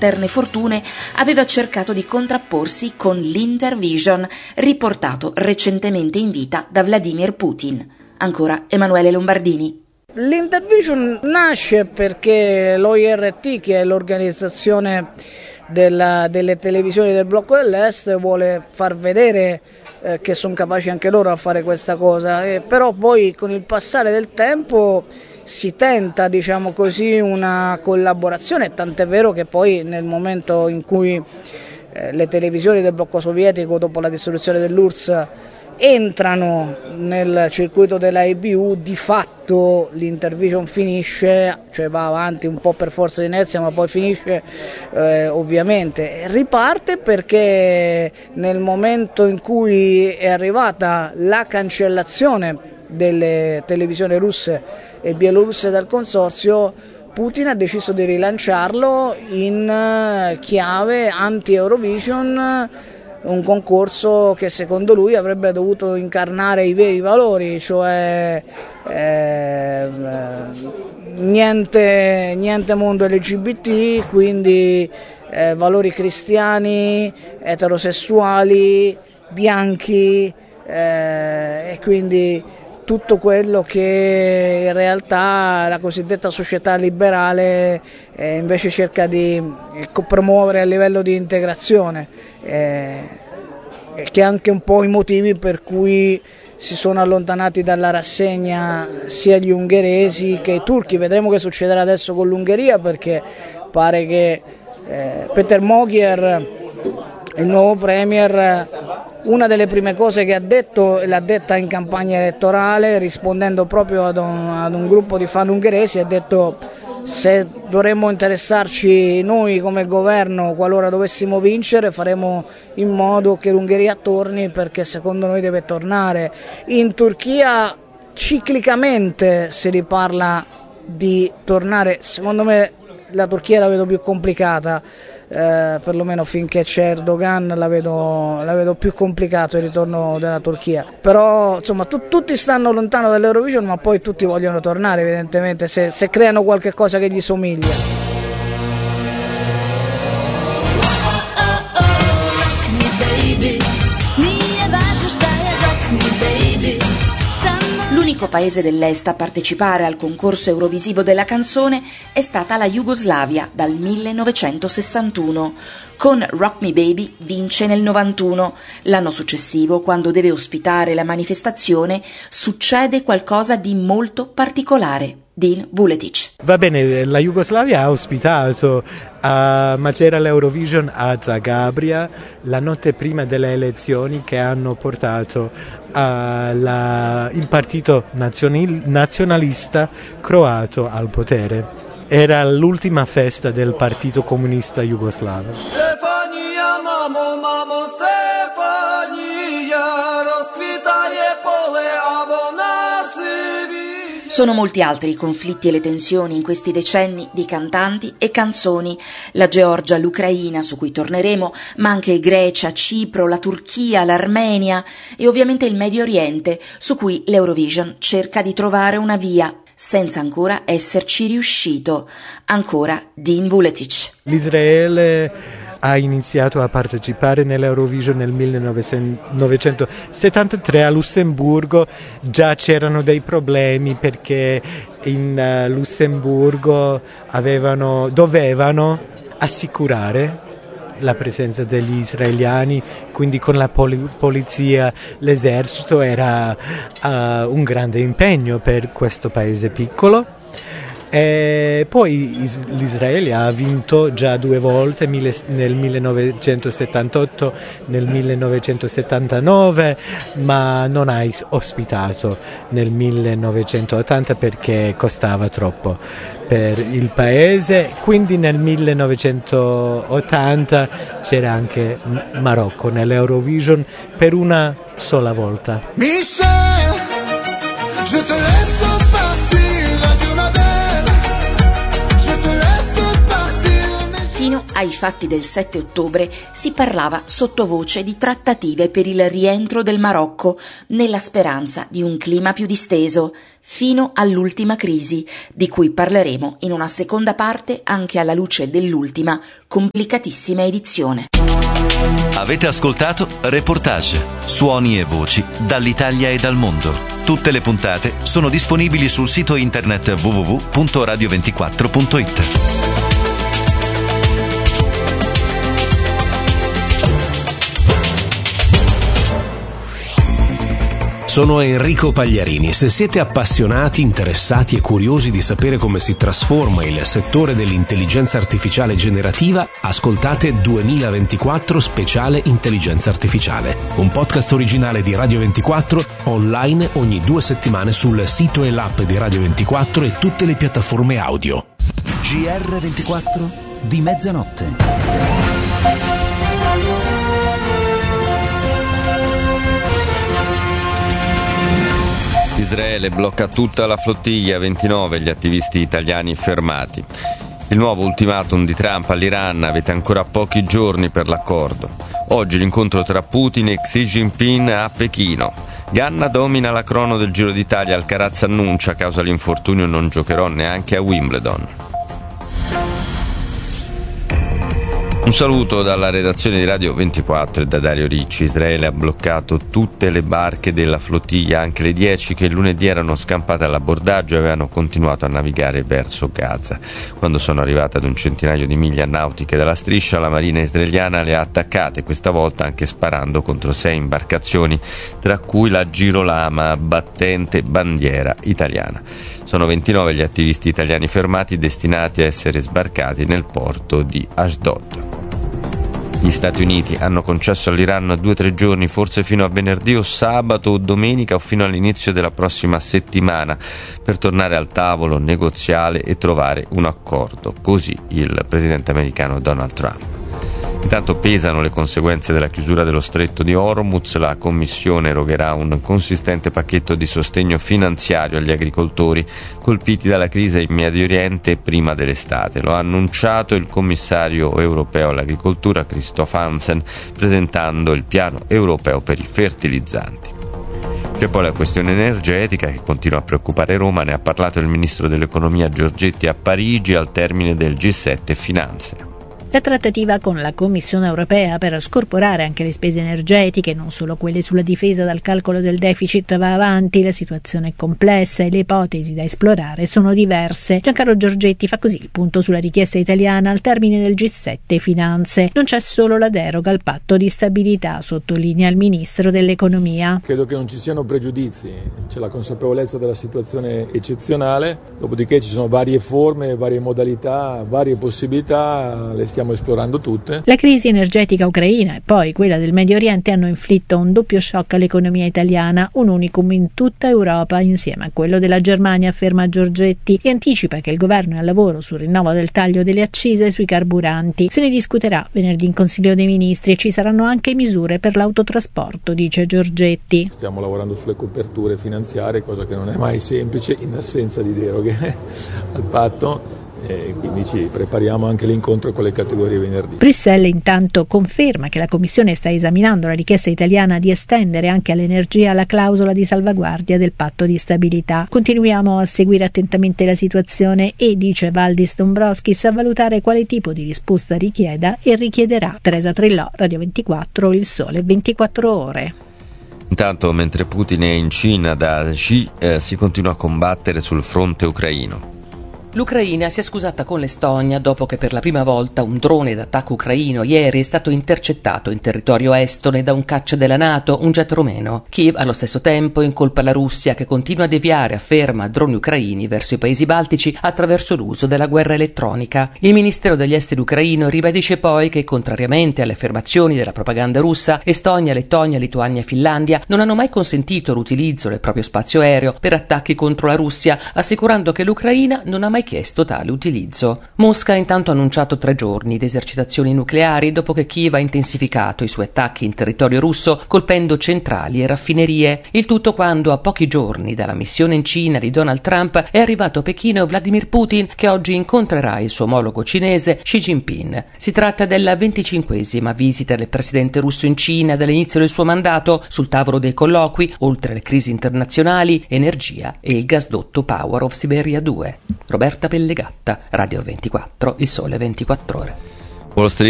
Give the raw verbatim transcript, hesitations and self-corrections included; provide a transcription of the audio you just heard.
alterne fortune, aveva cercato di contrapporsi con l'Intervision, riportato recentemente in vita da Vladimir Putin. Ancora Emanuele Lombardini. L'Intervision nasce perché l'O I R T, che è l'organizzazione della, delle televisioni del blocco dell'Est, vuole far vedere eh, che sono capaci anche loro a fare questa cosa, eh, però poi con il passare del tempo si tenta, diciamo così, una collaborazione, tant'è vero che poi nel momento in cui eh, le televisioni del blocco sovietico, dopo la distruzione dell'U R S S, entrano nel circuito della I B U, di fatto l'Intervision finisce, cioè va avanti un po' per forza di inerzia, ma poi finisce eh, ovviamente. Riparte perché nel momento in cui è arrivata la cancellazione delle televisioni russe e bielorusse dal consorzio, Putin ha deciso di rilanciarlo in chiave anti-Eurovision, un concorso che secondo lui avrebbe dovuto incarnare i veri valori, cioè eh, niente, niente mondo L G B T, quindi eh, valori cristiani, eterosessuali, bianchi, eh, e quindi tutto quello che in realtà la cosiddetta società liberale eh, invece cerca di eh, promuovere a livello di integrazione, eh, che è anche un po' i motivi per cui si sono allontanati dalla rassegna sia gli ungheresi che i turchi. Vedremo che succederà adesso con l'Ungheria, perché pare che eh, Peter Magyar, il nuovo premier, una delle prime cose che ha detto, l'ha detta in campagna elettorale, rispondendo proprio ad un, ad un gruppo di fan ungheresi, ha detto: se dovremmo interessarci noi come governo qualora dovessimo vincere, faremo in modo che l'Ungheria torni, perché secondo noi deve tornare. In Turchia ciclicamente si riparla di tornare, secondo me la Turchia la vedo più complicata. Eh, perlomeno finché c'è Erdogan la vedo, la vedo più complicato il ritorno della Turchia, però insomma tu, tutti stanno lontano dall'Eurovision, ma poi tutti vogliono tornare evidentemente se, se creano qualche cosa che gli somiglia. L'unico paese dell'Est a partecipare al concorso eurovisivo della canzone è stata la Jugoslavia dal millenovecentosessantuno. Con Rock Me Baby vince nel novantuno. L'anno successivo, quando deve ospitare la manifestazione, succede qualcosa di molto particolare. Din Vuletic. Va bene, la Jugoslavia ha ospitato a Macera l'Eurovision a Zagabria la notte prima delle elezioni che hanno portato alla, il partito nazional, nazionalista croato al potere. Era l'ultima festa del partito comunista jugoslavo. Stefania, mamo, mamo, Stefania, rozkvitaje pole, a vona si vidi. Sono molti altri i conflitti e le tensioni in questi decenni di cantanti e canzoni. La Georgia, l'Ucraina, su cui torneremo, ma anche Grecia, Cipro, la Turchia, l'Armenia e ovviamente il Medio Oriente, su cui l'Eurovision cerca di trovare una via, senza ancora esserci riuscito. Ancora Din Vuletic. L'Israele ha iniziato a partecipare nell'Eurovision nel millenovecentosettantatré a Lussemburgo. Già c'erano dei problemi perché in uh, Lussemburgo avevano, dovevano assicurare la presenza degli israeliani, quindi con la pol- polizia, l'esercito, era uh, un grande impegno per questo paese piccolo. E poi l'Israele ha vinto già due volte, nel millenovecentosettantotto, nel millenovecentosettantanove, ma non ha ospitato nel millenovecentottanta perché costava troppo per il paese. Quindi nel millenovecentottanta c'era anche Marocco nell'Eurovision per una sola volta. Michel, je te laisse partir. Fino Ai fatti del sette ottobre si parlava sottovoce di trattative per il rientro del Marocco, nella speranza di un clima più disteso, fino all'ultima crisi, di cui parleremo in una seconda parte anche alla luce dell'ultima, complicatissima edizione. Avete ascoltato Reportage, suoni e voci dall'Italia e dal mondo. Tutte le puntate sono disponibili sul sito internet w w w punto radio ventiquattro punto i t. Sono Enrico Pagliarini. Se siete appassionati, interessati e curiosi di sapere come si trasforma il settore dell'intelligenza artificiale generativa, ascoltate duemilaventiquattro Speciale Intelligenza Artificiale, un podcast originale di Radio ventiquattro, online ogni due settimane sul sito e l'app di Radio ventiquattro e tutte le piattaforme audio. G R ventiquattro di mezzanotte. Israele blocca tutta la flottiglia, ventinove gli attivisti italiani fermati. Il nuovo ultimatum di Trump all'Iran: avete ancora pochi giorni per l'accordo. Oggi l'incontro tra Putin e Xi Jinping a Pechino. Ganna domina la crono del Giro d'Italia, Alcaraz annuncia: a causa dell'infortunio non giocherò neanche a Wimbledon. Un saluto dalla redazione di Radio ventiquattro e da Dario Ricci. Israele ha bloccato tutte le barche della flottiglia, anche le dieci che lunedì erano scampate all'abbordaggio e avevano continuato a navigare verso Gaza. Quando sono arrivate ad un centinaio di miglia nautiche dalla striscia, la marina israeliana le ha attaccate, questa volta anche sparando contro sei imbarcazioni, tra cui la Girolama, battente bandiera italiana. Sono ventinove gli attivisti italiani fermati, destinati a essere sbarcati nel porto di Ashdod. Gli Stati Uniti hanno concesso all'Iran due o tre giorni, forse fino a venerdì o sabato o domenica o fino all'inizio della prossima settimana, per tornare al tavolo negoziale e trovare un accordo. Così il presidente americano Donald Trump. Intanto pesano le conseguenze della chiusura dello stretto di Hormuz. La Commissione erogherà un consistente pacchetto di sostegno finanziario agli agricoltori colpiti dalla crisi in Medio Oriente prima dell'estate. Lo ha annunciato il commissario europeo all'agricoltura Christoph Hansen, presentando il piano europeo per i fertilizzanti. C'è poi la questione energetica che continua a preoccupare Roma. Ne ha parlato il ministro dell'economia Giorgetti a Parigi al termine del G sette Finanze. La trattativa con la Commissione europea per scorporare anche le spese energetiche, non solo quelle sulla difesa dal calcolo del deficit, va avanti. La situazione è complessa e le ipotesi da esplorare sono diverse. Giancarlo Giorgetti fa così il punto sulla richiesta italiana al termine del G sette Finanze. Non c'è solo la deroga al patto di stabilità, sottolinea il ministro dell'economia. Credo che non ci siano pregiudizi, c'è la consapevolezza della situazione eccezionale, dopodiché ci sono varie forme, varie modalità, varie possibilità, le stiamo esplorando tutte. La crisi energetica ucraina e poi quella del Medio Oriente hanno inflitto un doppio shock all'economia italiana, un unicum in tutta Europa insieme a quello della Germania, afferma Giorgetti, e anticipa che il governo è al lavoro sul rinnovo del taglio delle accise sui carburanti. Se ne discuterà venerdì in Consiglio dei Ministri e ci saranno anche misure per l'autotrasporto, dice Giorgetti. Stiamo lavorando sulle coperture finanziarie, cosa che non è mai semplice in assenza di deroghe al patto. E quindi ci prepariamo anche l'incontro con le categorie venerdì. Bruxelles intanto conferma che la Commissione sta esaminando la richiesta italiana di estendere anche all'energia la clausola di salvaguardia del patto di stabilità. Continuiamo a seguire attentamente la situazione e, dice Valdis Dombrovskis, a valutare quale tipo di risposta richieda e richiederà. Teresa Trillò, Radio ventiquattro, Il Sole ventiquattro Ore. Intanto, mentre Putin è in Cina da Xi, eh, si continua a combattere sul fronte ucraino. L'Ucraina si è scusata con l'Estonia dopo che per la prima volta un drone d'attacco ucraino ieri è stato intercettato in territorio estone da un caccia della NATO, un jet rumeno. Kiev allo stesso tempo incolpa la Russia che continua a deviare, afferma, droni ucraini verso i paesi baltici attraverso l'uso della guerra elettronica. Il Ministero degli Esteri ucraino ribadisce poi che, contrariamente alle affermazioni della propaganda russa, Estonia, Lettonia, Lituania e Finlandia non hanno mai consentito l'utilizzo del proprio spazio aereo per attacchi contro la Russia, assicurando che l'Ucraina non ha mai mai chiesto tale utilizzo. Mosca ha intanto annunciato tre giorni di esercitazioni nucleari dopo che Kiev ha intensificato i suoi attacchi in territorio russo colpendo centrali e raffinerie. Il tutto quando a pochi giorni dalla missione in Cina di Donald Trump è arrivato a Pechino Vladimir Putin, che oggi incontrerà il suo omologo cinese Xi Jinping. Si tratta della venticinquesima visita del presidente russo in Cina dall'inizio del suo mandato. Sul tavolo dei colloqui, oltre alle crisi internazionali, energia e il gasdotto Power of Siberia due. Roberta Pellegatta, Radio ventiquattro, Il Sole ventiquattro Ore. Wall Street